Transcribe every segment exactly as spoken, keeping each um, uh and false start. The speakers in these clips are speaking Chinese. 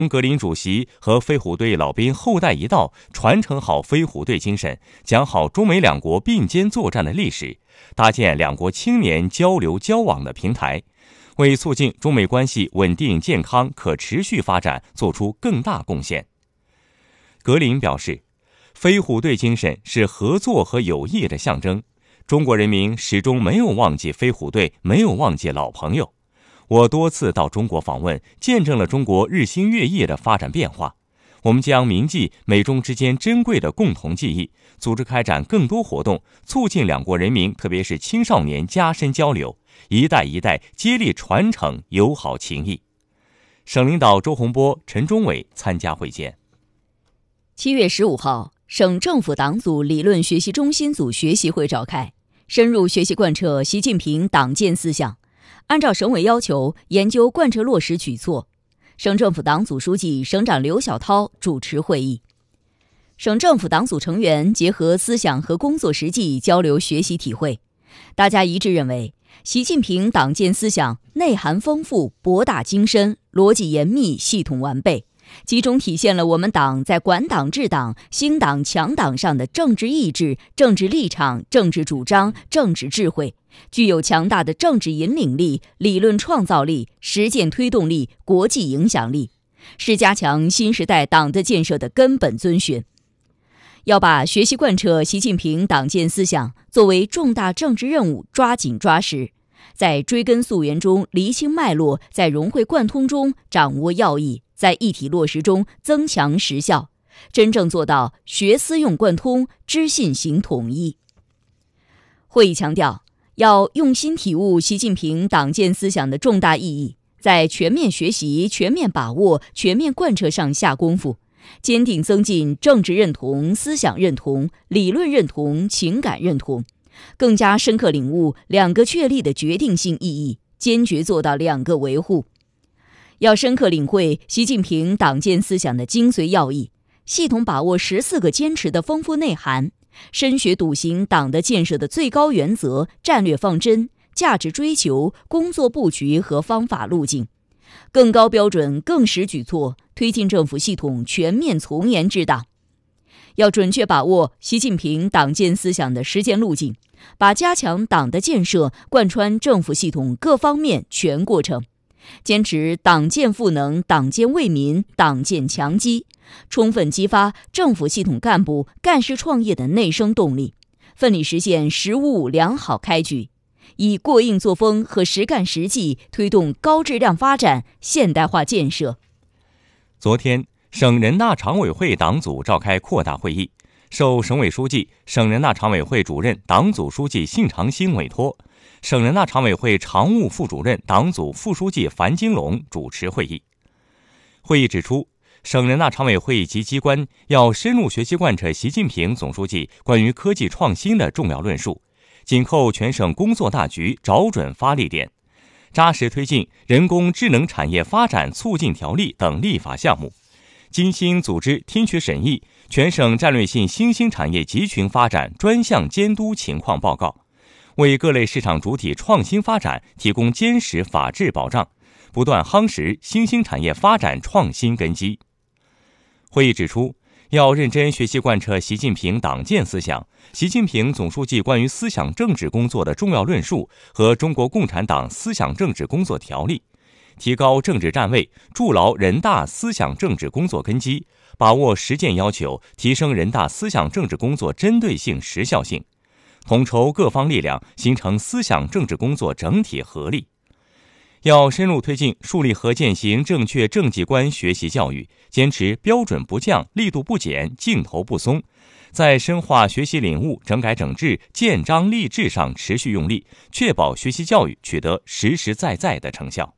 格林主席和飞虎队老兵后代一道，传承好飞虎队精神，讲好中美两国并肩作战的历史，搭建两国青年交流交往的平台，为促进中美关系稳定、健康、可持续发展做出更大贡献。格林表示，飞虎队精神是合作和友谊的象征，中国人民始终没有忘记飞虎队，没有忘记老朋友。我多次到中国访问，见证了中国日新月异的发展变化。我们将铭记美中之间珍贵的共同记忆，组织开展更多活动，促进两国人民，特别是青少年加深交流，一代一代接力传承友好情谊。省领导周洪波、陈忠伟参加会见。 七月十五号，省政府党组理论学习中心组学习会召开，深入学习贯彻习近平党建思想，按照省委要求研究贯彻落实举措。省政府党组书记、省长刘晓涛主持会议。省政府党组成员结合思想和工作实际交流学习体会，大家一致认为，习近平党建思想内涵丰富、博大精深、逻辑严密、系统完备，集中体现了我们党在管党治党、兴党强党上的政治意志、政治立场、政治主张、政治智慧，具有强大的政治引领力、理论创造力、实践推动力、国际影响力，是加强新时代党的建设的根本遵循。要把学习贯彻习近平党建思想作为重大政治任务抓紧抓实，在追根溯源中厘清脉络，在融会贯通中掌握要义，在一体落实中增强实效，真正做到学思用贯通、知信行统一。会议强调，要用心体悟习近平党建思想的重大意义，在全面学习、全面把握、全面贯彻上下功夫，坚定增进政治认同、思想认同、理论认同、情感认同，更加深刻领悟两个确立的决定性意义，坚决做到两个维护。要深刻领会习近平党建思想的精髓要义，系统把握十四个坚持的丰富内涵，深学笃行党的建设的最高原则、战略方针、价值追求、工作布局和方法路径，更高标准、更实举措，推进政府系统全面从严治党。要准确把握习近平党建思想的实践路径，把加强党的建设贯穿政府系统各方面全过程，坚持党建赋能、党建为民、党建强基，充分激发政府系统干部干事创业的内生动力，奋力实现“十五五”良好开局，以过硬作风和实干实际推动高质量发展、现代化建设。 昨天，省人大常委会党组召开扩大会议，受省委书记、省人大常委会主任、党组书记信长新委托，省人大常委会常务副主任、党组副书记樊金龙主持会议。会议指出，省人大常委会及机关要深入学习贯彻习近平总书记关于科技创新的重要论述，紧扣全省工作大局，找准发力点，扎实推进人工智能产业发展促进条例等立法项目，精心组织听取审议全省战略性新兴产业集群发展专项监督情况报告，为各类市场主体创新发展提供坚实法治保障，不断夯实新兴产业发展创新根基。会议指出，要认真学习贯彻习近平党建思想、习近平总书记关于思想政治工作的重要论述和中国共产党思想政治工作条例，提高政治站位，筑牢人大思想政治工作根基，把握实践要求，提升人大思想政治工作针对性、时效性，统筹各方力量，形成思想政治工作整体合力。要深入推进树立和践行正确政绩观学习教育，坚持标准不降、力度不减、劲头不松，在深化学习领悟、整改整治、建章立制上持续用力，确保学习教育取得实实在在的成效。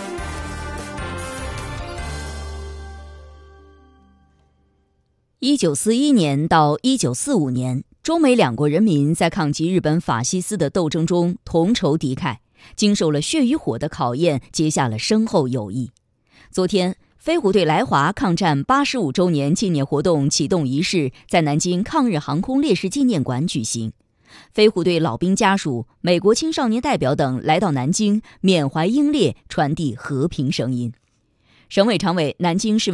一九四一年到一九四五年，中美两国人民在抗击日本法西斯的斗争中同仇敌忾，经受了血与火的考验，结下了深厚友谊。昨天，飞虎队来华抗战八十五周年纪念活动启动仪式在南京抗日航空烈士纪念馆举行。飞虎队老兵家属、美国青少年代表等来到南京，缅怀英烈，传递和平声音。省委常委、南京市委